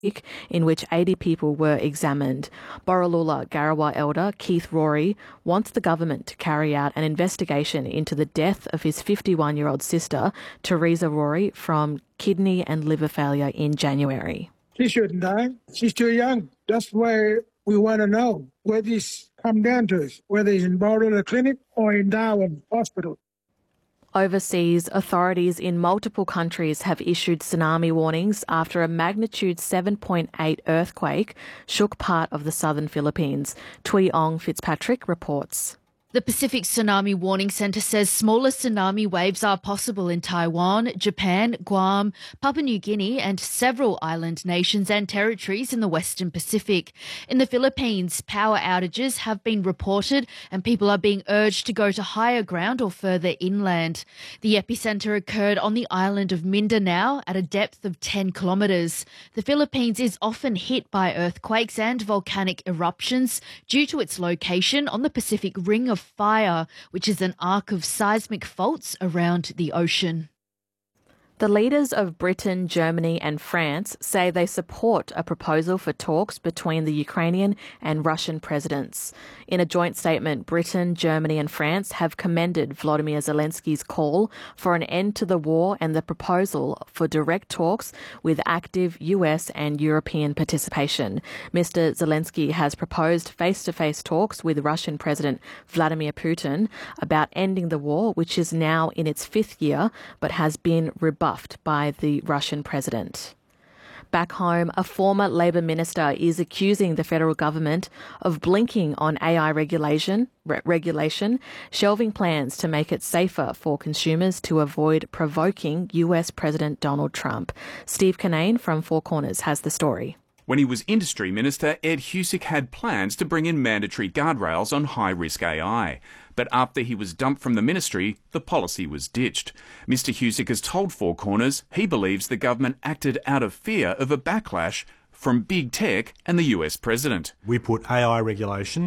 in which 80 people were examined. Borroloola Garawa elder Keith Rory wants the government to carry out an investigation into the death of his 51-year-old sister, Teresa Rory, from kidney and liver failure in January. She shouldn't die. She's too young. That's why we want to know where this come down to, whether he's in Borroloola Clinic or in Darwin Hospital. Overseas, authorities in multiple countries have issued tsunami warnings after a magnitude 7.8 earthquake shook part of the southern Philippines. Tui Ong Fitzpatrick reports. The Pacific Tsunami Warning Centre says smaller tsunami waves are possible in Taiwan, Japan, Guam, Papua New Guinea and several island nations and territories in the Western Pacific. In the Philippines, power outages have been reported and people are being urged to go to higher ground or further inland. The epicentre occurred on the island of Mindanao at a depth of 10 kilometres. The Philippines is often hit by earthquakes and volcanic eruptions due to its location on the Pacific Ring of Fire, which is an arc of seismic faults around the ocean. The leaders of Britain, Germany and France say they support a proposal for talks between the Ukrainian and Russian presidents. In a joint statement, Britain, Germany and France have commended Volodymyr Zelensky's call for an end to the war and the proposal for direct talks with active US and European participation. Mr. Zelensky has proposed face-to-face talks with Russian President Vladimir Putin about ending the war, which is now in its fifth year, but has been rebuffed by the Russian president. Back home, a former Labor minister is accusing the federal government of blinking on AI regulation, shelving plans to make it safer for consumers to avoid provoking US President Donald Trump. Steve Kinane from Four Corners has the story. When he was Industry Minister, Ed Husic had plans to bring in mandatory guardrails on high-risk AI. But after he was dumped from the ministry, the policy was ditched. Mr Husic has told Four Corners he believes the government acted out of fear of a backlash from big tech and the US president. We put AI regulation